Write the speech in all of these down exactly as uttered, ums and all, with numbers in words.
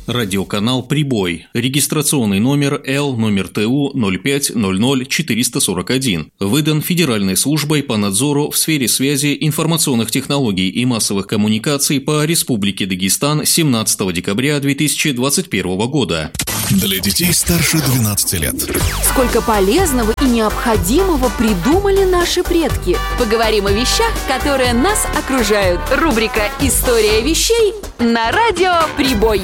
Радиоканал «Прибой». Регистрационный номер Л номер Т У ноль пять ноль ноль четыреста сорок один. Выдан Федеральной службой по надзору в сфере связи, информационных технологий и массовых коммуникаций по Республике Дагестан семнадцатого декабря две тысячи двадцать первого года. Для детей старше двенадцати лет. Сколько полезного и необходимого придумали наши предки. Поговорим о вещах, которые нас окружают. Рубрика «История вещей» на радио «Прибой».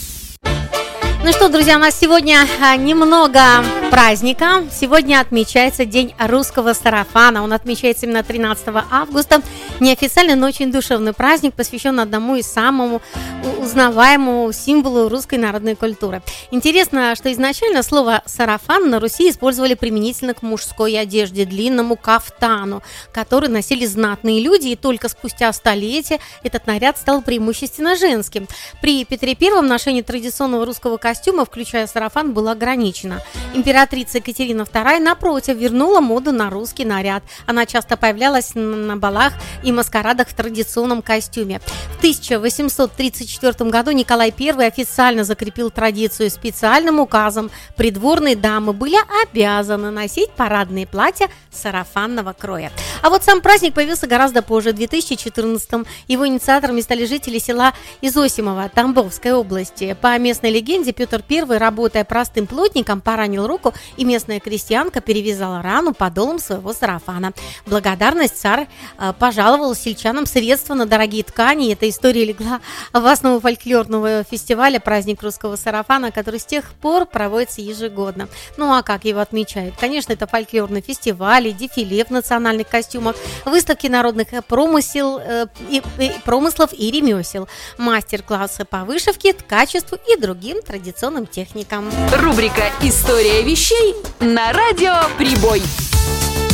Ну что, друзья, у нас сегодня немного праздника. Сегодня отмечается День русского сарафана. Он отмечается именно тринадцатого августа. Неофициальный, но очень душевный праздник, посвящен одному из самому узнаваемому символу русской народной культуры. Интересно, что изначально слово «сарафан» на Руси использовали применительно к мужской одежде, длинному кафтану, который носили знатные люди, и только спустя столетия этот наряд стал преимущественно женским. При Петре Первом ношение традиционного русского костюма, включая сарафан, было ограничено. Императрица Екатерина Вторая, напротив, вернула моду на русский наряд. Она часто появлялась на балах и маскарадах в традиционном костюме. В тысяча восемьсот тридцать четвёртом году Николай Первый официально закрепил традицию. Специальным указом придворные дамы были обязаны носить парадные платья сарафанного кроя. А вот сам праздник появился гораздо позже, в две тысячи четырнадцатом. Его инициаторами стали жители села Изосимово Тамбовской области. По местной легенде, Петр Первый, работая простым плотником, поранил руку, и местная крестьянка перевязала рану подолом своего сарафана. В благодарность царь э, пожаловал сельчанам средства на дорогие ткани, и эта история легла в основу фольклорного фестиваля «Праздник русского сарафана», который с тех пор проводится ежегодно. Ну а как его отмечают? Конечно, это фольклорные фестивали, дефиле в национальных костюмах, выставки народных промысел, э, и, и, промыслов и ремесел, мастер-классы по вышивке, ткачеству и другим традиционным техникам. Рубрика «История вещей» на радио «Прибой».